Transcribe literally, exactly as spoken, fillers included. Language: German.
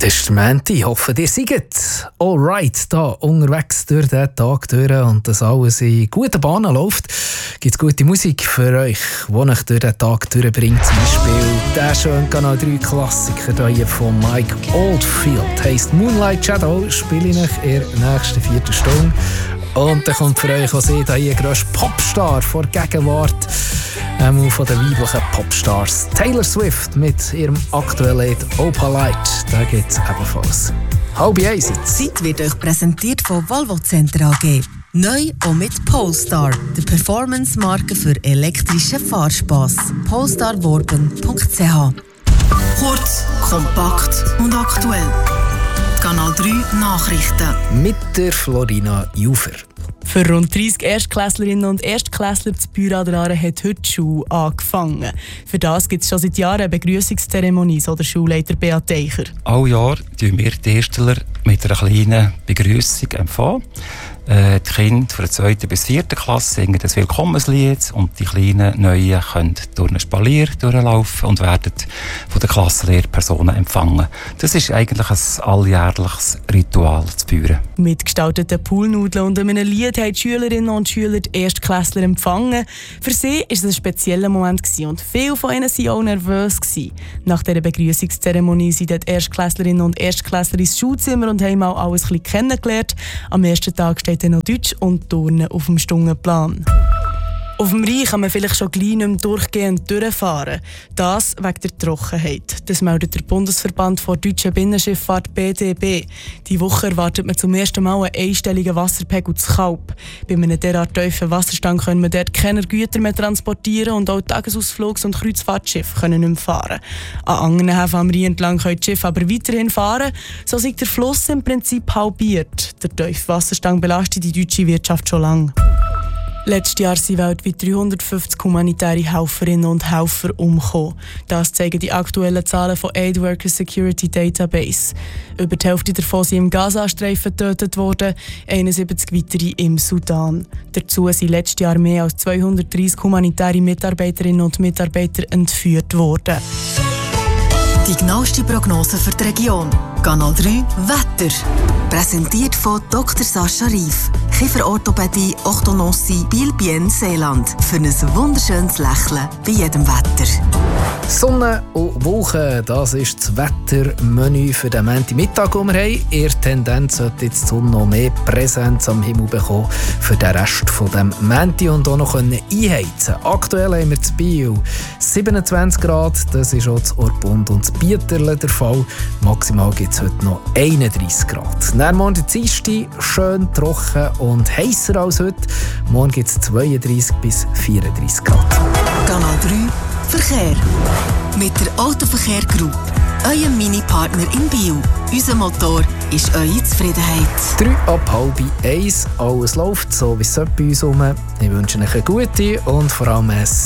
ist der Mänti. Ich hoffe, ihr seid alright da unterwegs durch diesen Tag durch und dass alles in guten Bahnen läuft. Gibt es gute Musik für euch, die euch durch den Tag durchbringt. Zum Beispiel der schöne Kanal drei Klassiker hier von Mike Oldfield. Heisst Moonlight Shadow, spiele ich euch in der nächsten vierten Stunde. Und dann kommt für euch auch hier der grösste Popstar vor Gegenwart. Ähm, von den weiblichen Popstars. Taylor Swift mit ihrem aktuellen Lied Opalite. Da gibt es ebenfalls. Halb eins. Zeit wird euch präsentiert von Volvo Center A G. Neu auch mit Polestar, der Performance-Marke für elektrischen Fahrspass. polestar worben punkt c h. Kurz, kompakt und aktuell. Kanal drei Nachrichten. Mit der Florina Jufer. Für rund dreissig Erstklässlerinnen und Erstklässler zu Büraderaden hat heute die Schule angefangen. Für das gibt es schon seit Jahren eine Begrüßungszeremonie, so der Schulleiter Beat Teicher. Alle Jahr empfangen wir die Erstler mit einer kleinen Begrüßung empfangen. Äh, die Kinder von der zweiten bis vierten Klasse singen das Willkommenslied und die kleinen Neuen können durch ein Spalier durchlaufen und werden von den Klassenlehrpersonen empfangen. Das ist eigentlich ein alljährliches Ritual zu Büren. Mit gestalteten Poolnudeln und einem Lied haben die Schülerinnen und Schüler die Erstklässler empfangen. Für sie war es ein spezieller Moment und viele von ihnen waren auch nervös. Nach dieser Begrüßungszeremonie sind die Erstklässlerinnen und Erstklässler ins Schulzimmer und haben auch alles ein bisschen kennengelernt. Am ersten Tag steht noch Deutsch und Turnen auf dem Stundenplan. Auf dem Rhein kann man vielleicht schon gleich nicht mehr durchgehend durchfahren. Das wegen der Trockenheit. Das meldet der Bundesverband der deutschen Binnenschifffahrt B D B. Diese Woche erwartet man zum ersten Mal einen einstelligen Wasserpegel zu Kalb. Bei einem derart tiefen Wasserstand können wir dort keine Güter mehr transportieren und auch Tagesausflugs- und Kreuzfahrtschiffe können nicht mehr fahren. An anderen Häfen am Rhein entlang können die Schiffe aber weiterhin fahren. So ist der Fluss im Prinzip halbiert. Der tiefe Wasserstand belastet die deutsche Wirtschaft schon lange. Letztes Jahr sind weltweit dreihundertfünfzig humanitäre Helferinnen und Helfer umgekommen. Das zeigen die aktuellen Zahlen von Aid Worker Security Database. Über die Hälfte davon sind im Gazastreifen getötet worden, einundsiebzig weitere im Sudan. Dazu sind letztes Jahr mehr als zweihundertdreissig humanitäre Mitarbeiterinnen und Mitarbeiter entführt worden. Die genaueste Prognose für die Region. Kanal drei Wetter. Präsentiert von Doktor Sascha Rief. Kieferorthopädie, Orthodontie, Biel-Bien, Seeland. Für ein wunderschönes Lächeln bei jedem Wetter. Sonne und Wolken, das ist das Wettermenü für den Montagmittag, den wir haben. In der Tendenz sollte jetzt die Sonne noch mehr Präsenz am Himmel bekommen für den Rest von dem Montag und auch noch einheizen. Aktuell haben wir in Biel siebenundzwanzig Grad, das ist auch das Orpund und das Bieterle der Fall. Maximal gibt es heute noch einunddreissig Grad. Dann morgen der Dienstag schön trocken und heißer als heute. Morgen gibt es zweiunddreissig bis vierunddreissig Grad. Kanal drei Verkehr. Mit der Autoverkehr Group. Euer Mini-Partner in Biel. Unser Motor ist eure Zufriedenheit. Drei ab halb eins. Alles läuft so, wie es bei uns herum. Ich wünsche euch eine gute und vor allem eine